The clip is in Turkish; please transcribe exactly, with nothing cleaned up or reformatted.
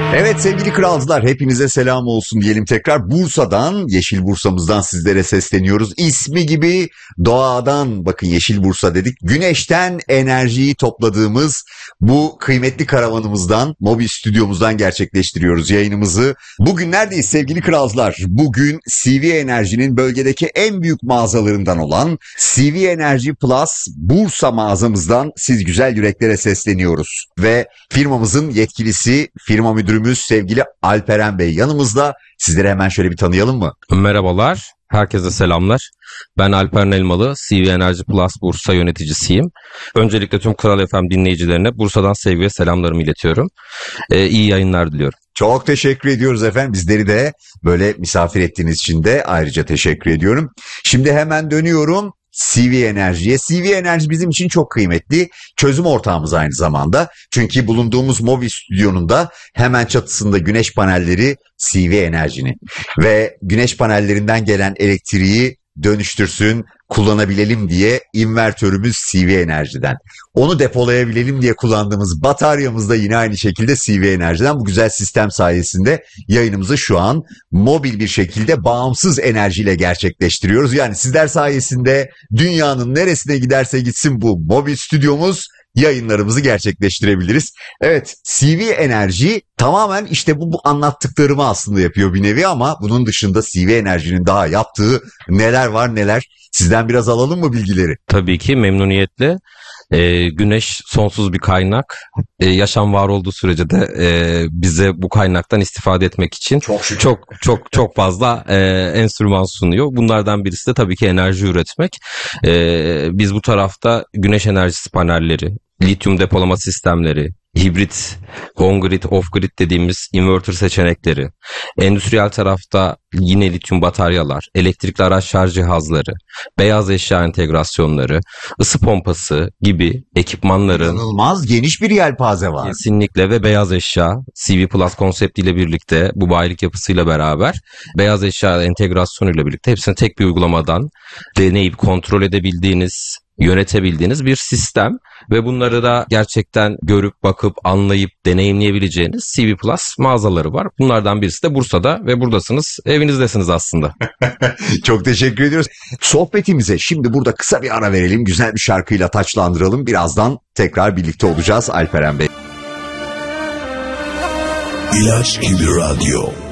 Evet sevgili kralcılar, hepinize selam olsun diyelim tekrar. Bursa'dan, Yeşil Bursa'mızdan sizlere sesleniyoruz. İsmi gibi doğadan, bakın Yeşil Bursa dedik, güneşten enerjiyi topladığımız bu kıymetli karavanımızdan, mobil stüdyomuzdan gerçekleştiriyoruz yayınımızı. Bugün neredeyiz sevgili kralcılar? Bugün C V Enerji'nin bölgedeki en büyük mağazalarından olan C V Enerji Plus Bursa mağazamızdan siz güzel yüreklere sesleniyoruz. Ve firmamızın yetkilisi, firma müdürü sevgili Alperen Bey yanımızda. Sizleri hemen şöyle bir tanıyalım mı? Merhabalar, herkese selamlar. Ben Alperen Elmalı, C V Enerji Plus Bursa yöneticisiyim. Öncelikle tüm Kral F M dinleyicilerine Bursa'dan sevgi ve selamlarımı iletiyorum. Ee, iyi yayınlar diliyorum. Çok teşekkür ediyoruz efendim. Bizleri de böyle misafir ettiğiniz için de ayrıca teşekkür ediyorum. Şimdi hemen dönüyorum C V Enerji'ye. C V Enerji bizim için çok kıymetli. Çözüm ortağımız aynı zamanda. Çünkü bulunduğumuz mobil stüdyonun da hemen çatısında güneş panelleri C V Enerji'nin. Ve güneş panellerinden gelen elektriği dönüştürsün, kullanabilelim diye invertörümüz C V Enerji'den. Onu depolayabilelim diye kullandığımız bataryamız da yine aynı şekilde C V Enerji'den. Bu güzel sistem sayesinde yayınımızı şu an mobil bir şekilde bağımsız enerjiyle gerçekleştiriyoruz. Yani sizler sayesinde dünyanın neresine giderse gitsin bu mobil stüdyomuz yayınlarımızı gerçekleştirebiliriz. Evet, C V Enerji tamamen işte bu, bu anlattıklarımı aslında yapıyor bir nevi, ama bunun dışında C V Enerji'nin daha yaptığı neler var neler. Sizden biraz alalım mı bilgileri? Tabii ki memnuniyetle. Ee, güneş sonsuz bir kaynak. Ee, yaşam var olduğu sürece de e, bize bu kaynaktan istifade etmek için çok çok çok çok fazla e, enstrüman sunuyor. Bunlardan birisi de tabii ki enerji üretmek. Ee, biz bu tarafta güneş enerjisi panelleri, lityum depolama sistemleri, hibrit, on-grid, off-grid dediğimiz inverter seçenekleri, endüstriyel tarafta yine lityum bataryalar, elektrikli araç şarj cihazları, beyaz eşya entegrasyonları, ısı pompası gibi ekipmanların inanılmaz geniş bir yelpaze var. Kesinlikle ve beyaz eşya, C V Plus konseptiyle birlikte, bu bayilik yapısıyla beraber, beyaz eşya entegrasyonuyla birlikte hepsini tek bir uygulamadan deneyip kontrol edebildiğiniz, yönetebildiğiniz bir sistem ve bunları da gerçekten görüp bakıp anlayıp deneyimleyebileceğiniz C V Plus mağazaları var. Bunlardan birisi de Bursa'da ve buradasınız, evinizdesiniz aslında. Çok teşekkür ediyoruz. Sohbetimize şimdi burada kısa bir ara verelim, güzel bir şarkıyla taçlandıralım. Birazdan tekrar birlikte olacağız Alperen Bey. İlaç gibi radyo.